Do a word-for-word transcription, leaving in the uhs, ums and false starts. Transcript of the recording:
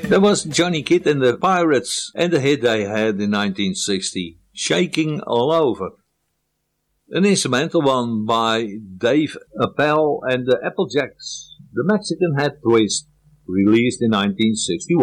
That was Johnny Kidd and the Pirates and the hit they had in nineteen sixty, Shaking All Over. An instrumental one by Dave Appel and the Applejacks, The Mexican Head Twist, released in nineteen sixty-one.